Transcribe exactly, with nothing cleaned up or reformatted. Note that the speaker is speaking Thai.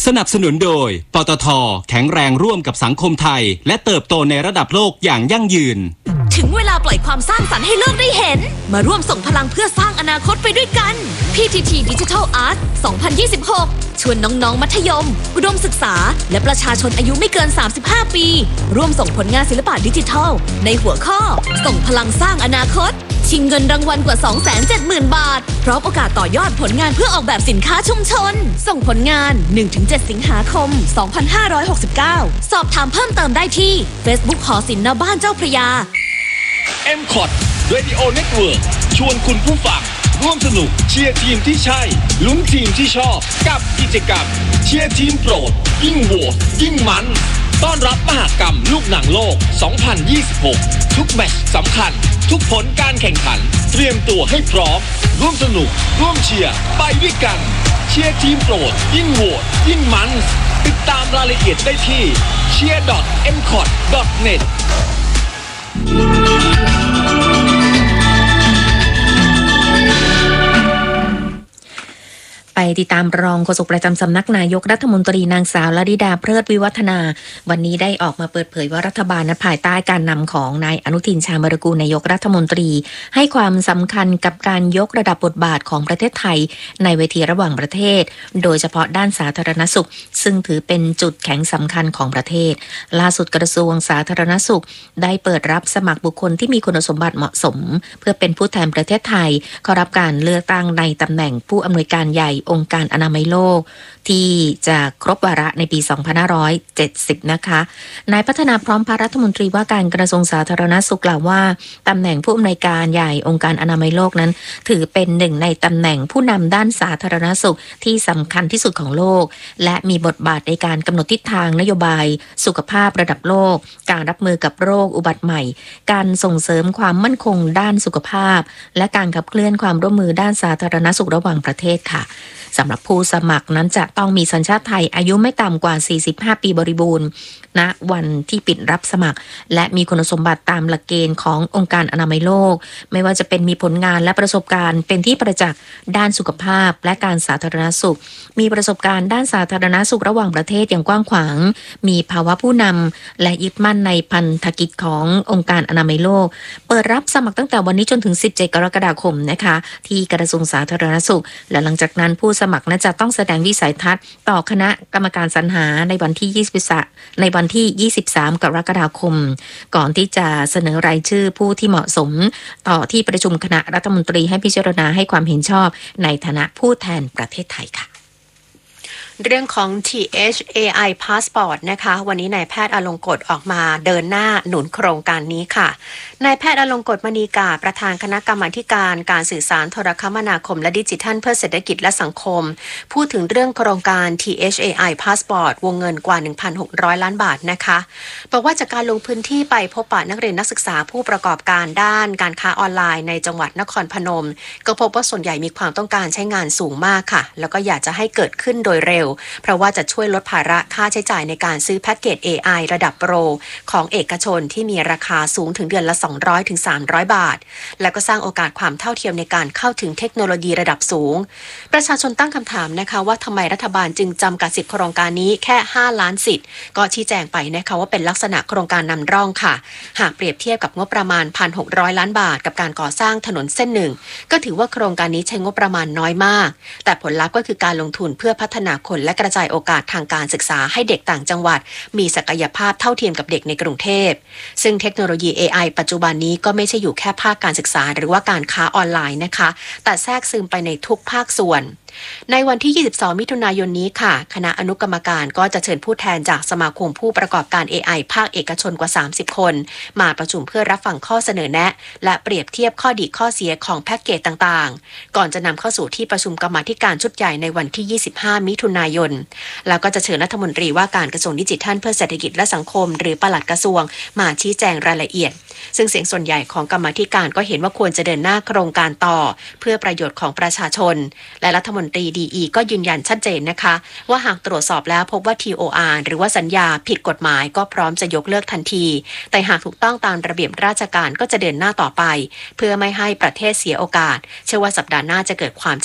นับสนุนโดยปตท.แข็งแรงร่วมกับสังคมไทยและเติบโตในระดับโลกอย่างยั่งยืนถึงเวลาปล่อยความสร้างสรรค์ให้โลกได้เห็นมาร่วมส่งพลังเพื่อสร้างอนาคตไปด้วยกัน พี ที ที Digital Art สองพันยี่สิบหก ชวนน้องๆมัธยมอุดมศึกษาและประชาชนอายุไม่เกินสามสิบห้าปีร่วมส่งผลงานศิลปะดิจิทัลในหัวข้อส่งพลังสร้างอนาคตชิงเงินรางวัลกว่า สองแสนเจ็ดหมื่น บาทพร้อมโอกาสต่อยอดผลงานเพื่อออกแบบสินค้าชุมชนส่งผลงาน หนึ่งถึงเจ็ด สิงหาคม สองพันห้าร้อยหกสิบเก้า สอบถามเพิ่มเติมได้ที่ Facebook หอศิลป์ณบ้านเจ้าพระยาเอ็ม คอ ที Radio Network ชวนคุณผู้ฟังร่วมสนุกเชียร์ทีมที่ใช่ลุ้นทีมที่ชอบกับกิจกรรมเชียร์ทีมโปรดยิ่งโหวตยิ่งมันต้อนรับมหกรรมลูกหนังโลก สองพันยี่สิบหก ทุกแมตช์สำคัญทุกผลการแข่งขันเตรียมตัวให้พร้อมร่วมสนุกร่วมเชียร์ไปด้วยกันเชียร์ทีมโปรดยิ่งโหวตยิ่งมันติดตามรายละเอียดได้ที่ เชียร์ ดอท เอ็ม คอ ที ดอท เน็ตไปติดตามรองโฆษกประจำสำนักนายกรัฐมนตรีนางสาวลลิดาเพลิดวิวัฒนาวันนี้ได้ออกมาเปิดเผยว่ารัฐบาลภายใต้การนำของนายอนุทินชาญวิรากูลนายกรัฐมนตรีให้ความสำคัญกับการยกระดับบทบาทของประเทศไทยในเวทีระหว่างประเทศโดยเฉพาะด้านสาธารณสุขซึ่งถือเป็นจุดแข็งสำคัญของประเทศล่าสุดกระทรวงสาธารณสุขได้เปิดรับสมัครบุคคลที่มีคุณสมบัติเหมาะสมเพื่อเป็นผู้แทนประเทศไทยเข้ารับการเลือกตั้งในตำแหน่งผู้อำนวยการใหญ่องค์การอนามัยโลกที่จะครบวาระในปี สองพันห้าร้อยเจ็ดสิบ นะคะนายพัฒนาพร้อมพัฒน์รัฐมนตรีว่าการกระทรวงสาธารณสุขกล่าวว่าตำแหน่งผู้อำนวยการใหญ่องค์การอนามัยโลกนั้นถือเป็นหนึ่งในตำแหน่งผู้นำด้านสาธารณสุขที่สำคัญที่สุดของโลกและมีบทบาทในการกำหนดทิศทางนโยบายสุขภาพระดับโลกการรับมือกับโรคอุบัติใหม่การส่งเสริมความมั่นคงด้านสุขภาพและการขับเคลื่อนความร่วมมือด้านสาธารณสุขระหว่างประเทศค่ะสำหรับผู้สมัครนั้นจะต้องมีสัญชาติไทยอายุไม่ต่ำกว่าสี่สิบห้าปีบริบูรณ์ณวันที่ปิดรับสมัครและมีคุณสมบัติตามหลักเกณฑ์ขององค์การอนามัยโลกไม่ว่าจะเป็นมีผลงานและประสบการณ์เป็นที่ประจักษ์ด้านสุขภาพและการสาธารณสุขมีประสบการณ์ด้านสาธารณสุขระหว่างประเทศอย่างกว้างขวางมีภาวะผู้นำและยึดมั่นในพันธกิจขององค์การอนามัยโลกเปิดรับสมัครตั้งแต่วันนี้จนถึงสิบเจ็ดกรกฎาคมนะคะที่กระทรวงสาธารณสุขและหลังจากนั้นผู้สมัครนั้นจะต้องแสดงวิสัยทัศน์ต่อคณะกรรมการสรรหาในวันที่ยี่สิบในวันที่ยี่สิบสามกรกฎาคมก่อนที่จะเสนอรายชื่อผู้ที่เหมาะสมต่อที่ประชุมคณะรัฐมนตรีให้พิจารณาให้ความเห็นชอบในฐานะผู้แทนประเทศไทยค่ะเรื่องของ ที เอช เอ ไอ Passport นะคะวันนี้นายแพทย์อลงกฎออกมาเดินหน้าหนุนโครงการนี้ค่ะนายแพทย์อลงกฎมณีกาประธานคณะกรรมาการการสื่อสารโทรคมนาคมและดิจิทัลเพื่อเศรษฐกิจและสังคมพูดถึงเรื่องโครงการ ที เอช เอ ไอ Passport วงเงินกว่า หนึ่งพันหกร้อย ล้านบาทนะคะบอกว่าจากการลงพื้นที่ไปพบปะนักเรียนนักศึกษาผู้ประกอบการด้านการค้าออนไลน์ในจังหวัดนครพนมก็พบว่าส่วนใหญ่มีความต้องการใช้งานสูงมากค่ะแล้วก็อยากจะให้เกิดขึ้นโดยเร็วเพราะว่าจะช่วยลดภาระค่าใช้จ่ายในการซื้อแพ็กเกจ เอ ไอ ระดับโปรของเอกชนที่มีราคาสูงถึงเดือนละ สองร้อยถึงสามร้อย บาทและก็สร้างโอกาสความเท่าเทียมในการเข้าถึงเทคโนโลยีระดับสูงประชาชนตั้งคำถามนะคะว่าทำไมรัฐบาลจึงจำกัดสิทธิโครงการนี้แค่ห้าล้านสิทธิ์ก็ชี้แจงไปนะคะว่าเป็นลักษณะโครงการนำร่องค่ะหากเปรียบเทียบกับงบประมาณ หนึ่งพันหกร้อย ล้านบาทกับการก่อสร้างถนนเส้นหนึ่งก็ถือว่าโครงการนี้ใช้งบประมาณน้อยมากแต่ผลลัพธ์ก็คือการลงทุนเพื่อพัฒนาคนและกระจายโอกาสทางการศึกษาให้เด็กต่างจังหวัดมีศักยภาพเท่าเทียมกับเด็กในกรุงเทพซึ่งเทคโนโลยี เอ ไอ ปัจจุบันนี้ก็ไม่ใช่อยู่แค่ภาคการศึกษาหรือว่าการค้าออนไลน์นะคะแต่แทรกซึมไปในทุกภาคส่วนในวันที่ยี่สิบสองมิถุนายนนี้ค่ะคณะอนุกรรมการก็จะเชิญผู้แทนจากสมาคมผู้ประกอบการ เอ ไอ ภาคเอกชนกว่าสามสิบคนมาประชุมเพื่อรับฟังข้อเสนอแนะและเปรียบเทียบข้อดีข้อเสียของแพ็กเกจต่างๆก่อนจะนำเข้าสู่ที่ประชุมกรรมาธิการชุดใหญ่ในวันที่ยี่สิบห้ามิถุนายนแล้วก็จะเชิญรัฐมนตรีว่าการกระทรวงดิจิทัลเพื่อเศรษฐกิจและสังคมหรือปลัดกระทรวงมาชี้แจงรายละเอียดซึ่งเสียงส่วนใหญ่ของกรรมาธิการก็เห็นว่าควรจะเดินหน้าโครงการต่อเพื่อประโยชน์ของประชาชนและรัฐมนตรีดีอีก็ยืนยันชัดเจนนะคะว่าหากตรวจสอบแล้วพบว่า ที โอ อาร์ หรือว่าสัญญาผิดกฎหมายก็พร้อมจะยกเลิกทันทีแต่หากถูกต้องตามระเบียบราชการก็จะเดินหน้าต่อไปเพื่อไม่ให้ประเทศเสียโอกาสเชื่อว่าสัปดาห์หน้าจะเกิดความ